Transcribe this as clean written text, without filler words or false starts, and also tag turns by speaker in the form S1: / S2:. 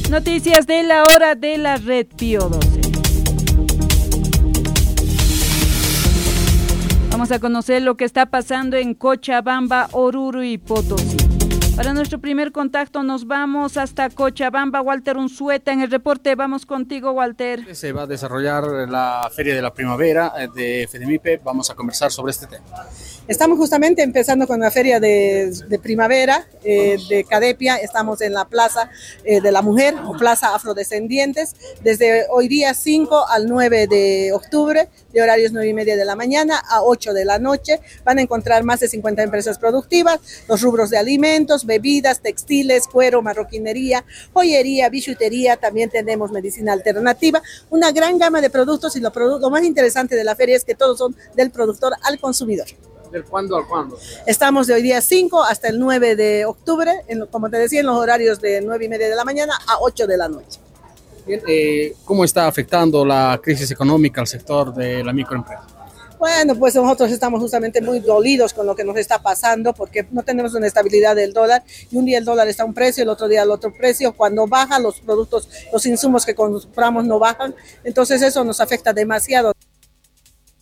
S1: Noticias de la hora de la red Pío 12. Vamos a conocer lo que está pasando en Cochabamba, Oruro y Potosí. Para nuestro primer contacto nos vamos hasta Cochabamba. Walter Unzueta en el reporte. Vamos contigo, Walter.
S2: Se va a desarrollar la Feria de la Primavera de FEDEMIPE. Vamos a conversar sobre este tema.
S3: Estamos justamente empezando con la Feria de Primavera de Cadepia. Estamos en la Plaza de la Mujer o Plaza Afrodescendientes desde hoy día 5 al 9 de octubre, de horarios 9:30 de la mañana a 8 de la noche. Van a encontrar más de 50 empresas productivas, los rubros de alimentos, bebidas, textiles, cuero, marroquinería, joyería, bijutería. También tenemos medicina alternativa, una gran gama de productos, y lo más interesante de la feria es que todos son del productor al consumidor.
S2: ¿Del cuándo al cuándo?
S3: Estamos de hoy día 5 hasta el 9 de octubre, como te decía, en los horarios de 9:30 de la mañana a 8 de la noche.
S2: Bien, ¿cómo está afectando la crisis económica al sector de la microempresa?
S3: Bueno, pues nosotros estamos justamente muy dolidos con lo que nos está pasando, porque no tenemos una estabilidad del dólar, y un día el dólar está a un precio, el otro día al otro precio. Cuando baja, los productos, los insumos que compramos no bajan, entonces eso nos afecta demasiado.